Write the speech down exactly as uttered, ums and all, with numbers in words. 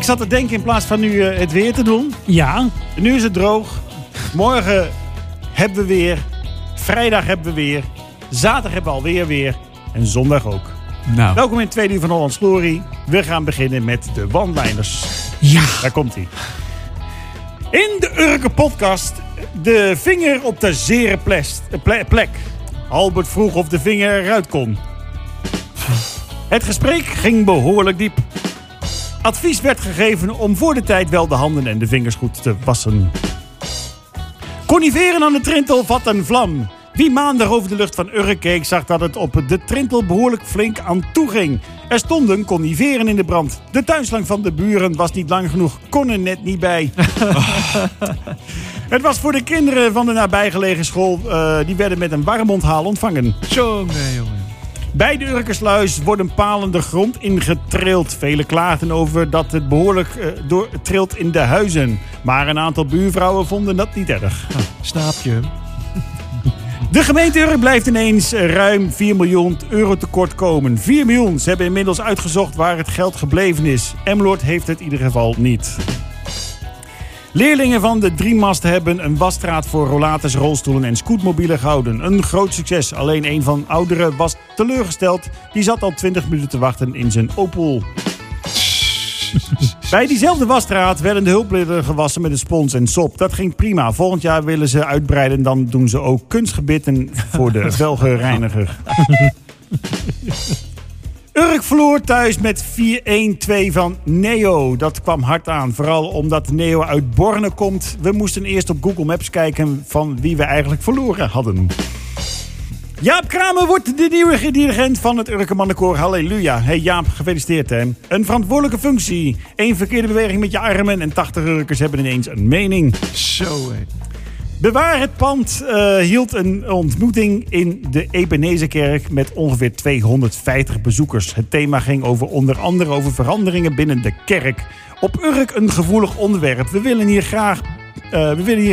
Ik zat te denken in plaats van nu uh, het weer te doen. Ja. Nu is het droog. Morgen hebben we weer. Vrijdag hebben we weer. Zaterdag hebben we alweer weer. En zondag ook. Nou. Welkom in het tweede uur van Hollands Glorie. We gaan beginnen met de one-liners. Ja. Daar komt hij. In de Urke podcast de vinger op de zere plest, ple, plek. Albert vroeg of de vinger eruit kon. Het gesprek ging behoorlijk diep. Advies werd gegeven om voor de tijd wel de handen en de vingers goed te wassen. Coniferen aan de Trintel vat een vlam. Wie maandag over de lucht van Urk keek, zag dat het op de Trintel behoorlijk flink aan toe ging. Er stonden coniferen in de brand. De tuinslang van de buren was niet lang genoeg, kon er net niet bij. Het was voor de kinderen van de nabijgelegen school. Uh, die werden met een warm onthaal ontvangen. Zo, nee jongen. Bij de Urkersluis worden palen de grond ingetrild. Velen klaagden over dat het behoorlijk uh, door trilt in de huizen. Maar een aantal buurvrouwen vonden dat niet erg. Ah, snap je? De gemeente Urk blijft ineens ruim vier miljoen euro tekort komen. vier miljoen. Ze hebben inmiddels uitgezocht waar het geld gebleven is. Emmeloord heeft het in ieder geval niet. Leerlingen van de Driemast hebben een wasstraat voor rollators, rolstoelen en scootmobielen gehouden. Een groot succes. Alleen een van ouderen was teleurgesteld. Die zat al twintig minuten te wachten in zijn Opel. Bij diezelfde wasstraat werden de hulpmiddelen gewassen met een spons en sop. Dat ging prima. Volgend jaar willen ze uitbreiden. Dan doen ze ook kunstgebitten voor de velgenreiniger. Urk verloor thuis met vier-een-twee van Neo. Dat kwam hard aan. Vooral omdat Neo uit Borne komt. We moesten eerst op Google Maps kijken van wie we eigenlijk verloren hadden. Jaap Kramer wordt de nieuwe dirigent van het Urke Mannenkoor. Halleluja. Hey Jaap, gefeliciteerd hè. Een verantwoordelijke functie. Eén verkeerde beweging met je armen en tachtig Urkers hebben ineens een mening. Zo hé. Bewaar het pand uh, hield een ontmoeting in de Ebenezerkerk met ongeveer tweehonderdvijftig bezoekers. Het thema ging over onder andere over veranderingen binnen de kerk. Op Urk een gevoelig onderwerp. We willen hier graag, uh, we willen hier